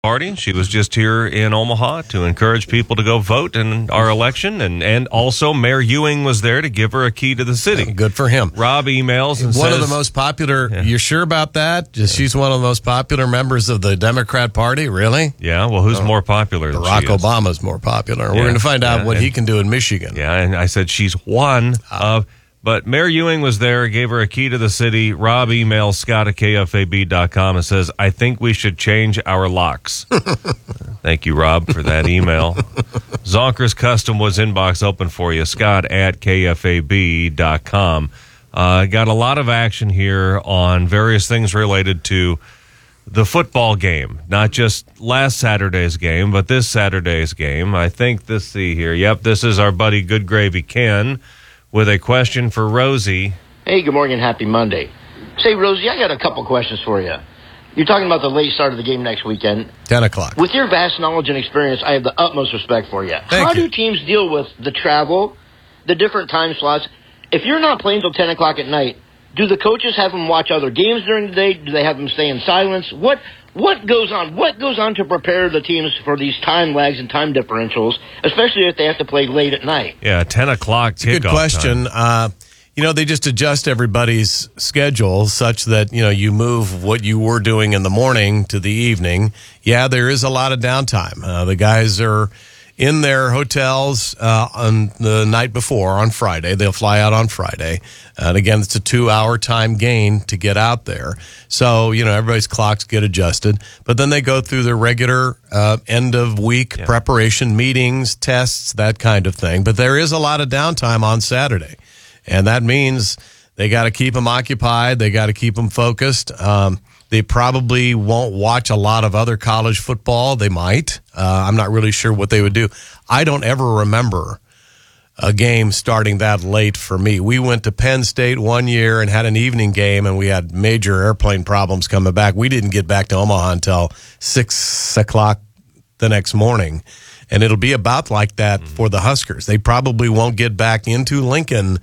Party. She was just here in Omaha to encourage people to go vote in our election, and also Mayor Ewing was there to give her a key to the city. Good for him. Rob emails and one says, of the most popular. You sure about that? She's one of the most popular members of the Democrat Party. Really? Yeah. Well, who's more popular? Than Barack she is? Obama's more popular. We're going to find out what he can do in Michigan. Yeah, and I said she's one of. But Mayor Ewing was there, gave her a key to the city. Rob emails Scott at KFAB.com and says, I think we should change our locks. Thank you, Rob, for that email. Zonkers Custom was inbox open for you, Scott at KFAB.com. Got a lot of action here on various things related to the football game, not just last Saturday's game, but this Saturday's game. I think this is our buddy Good Gravy Ken with a question for Rosie. Hey, good morning and happy Monday. Say, Rosie, I got a couple questions for you. You're talking about the late start of the game next weekend. 10 o'clock. With your vast knowledge and experience, I have the utmost respect for you. How do teams deal with the travel, the different time slots? If you're not playing till 10 o'clock at night, do the coaches have them watch other games during the day? Do they have them stay in silence? What goes on? What goes on to prepare the teams for these time lags and time differentials, especially if they have to play late at night? Yeah, 10 o'clock kickoff. Good question. They just adjust everybody's schedule such that, you move what you were doing in the morning to the evening. Yeah, there is a lot of downtime. The guys are in their hotels on the night before, on Friday. They'll fly out on Friday. And again, it's a 2-hour time gain to get out there. So, everybody's clocks get adjusted. But then they go through their regular end-of-week preparation, meetings, tests, that kind of thing. But there is a lot of downtime on Saturday. And that means they got to keep them occupied. They got to keep them focused. They probably won't watch a lot of other college football. They might. I'm not really sure what they would do. I don't ever remember a game starting that late for me. We went to Penn State one year and had an evening game, and we had major airplane problems coming back. We didn't get back to Omaha until 6 o'clock the next morning. And it'll be about like that for the Huskers. They probably won't get back into Lincoln.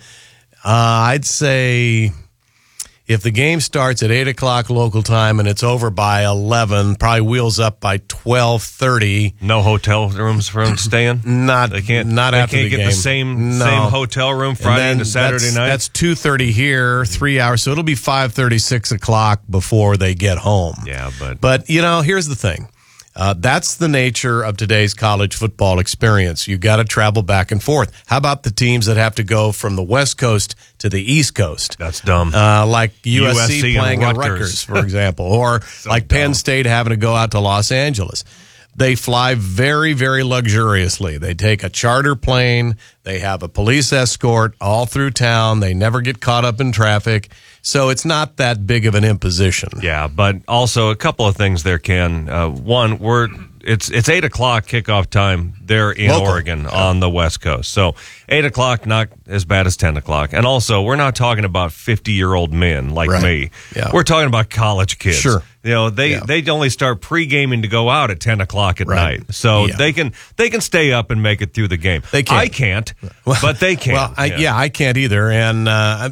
I'd say if the game starts at 8 o'clock local time and it's over by 11, probably wheels up by 12:30. No hotel rooms for them to stay in? Not They can't after the get game. the same hotel room Friday to Saturday night? That's 2:30 here, 3 hours. So it'll be 5:30, 6 o'clock before they get home. Yeah, But, here's the thing. That's the nature of today's college football experience. You got to travel back and forth. How about the teams that have to go from the West Coast to the East Coast? That's dumb. Like USC playing at Rutgers. Rutgers, for example, or like Penn State having to go out to Los Angeles. They fly very, very luxuriously. They take a charter plane. They have a police escort all through town. They never get caught up in traffic. So it's not that big of an imposition. Yeah, but also a couple of things there, Ken. One, it's 8 o'clock kickoff time there in Oregon on the West Coast. So 8 o'clock, not as bad as 10 o'clock. And also, we're not talking about 50-year-old men like me. Yeah. We're talking about college kids. Sure. They only start pre-gaming to go out at 10 o'clock at night. So they can stay up and make it through the game. They can. I can't, but they can. Well, I can't either. And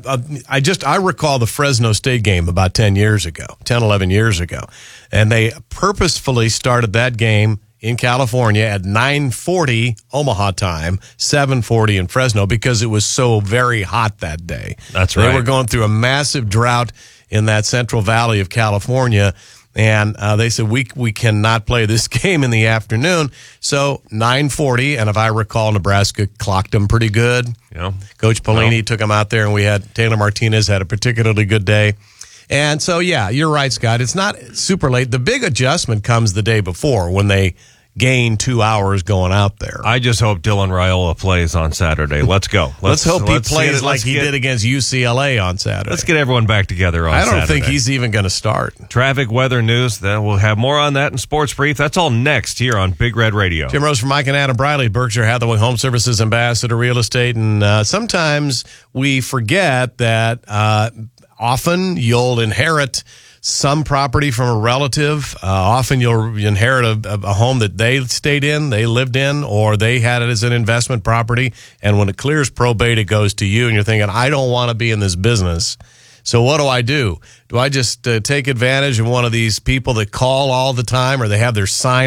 I recall the Fresno State game about 10, 11 years ago. And they purposefully started that game in California at 9:40 Omaha time, 7:40 in Fresno, because it was so very hot that day. That's right. They were going through a massive drought in that Central Valley of California, and they said, we cannot play this game in the afternoon. So 9:40, and if I recall, Nebraska clocked them pretty good. Yeah. Coach Pelini took them out there, and we had Taylor Martinez had a particularly good day. And so, you're right, Scott. It's not super late. The big adjustment comes the day before when they gain 2 hours going out there. I just hope Dylan Raiola plays on Saturday. Let's go. Let's hope he plays like he did against UCLA on Saturday. Let's get everyone back together on Saturday. I don't think he's even going to start. Traffic, weather, news. Then we'll have more on that in Sports Brief. That's all next here on Big Red Radio. Jim Rose for Mike and Adam Briley, Berkshire Hathaway Home Services Ambassador Real Estate. And sometimes we forget that often you'll inherit some property from a relative. Often you'll inherit a home that they stayed in, they lived in, or they had it as an investment property. And when it clears probate, it goes to you. And you're thinking, I don't want to be in this business. So what do? Do I just take advantage of one of these people that call all the time, or they have their sign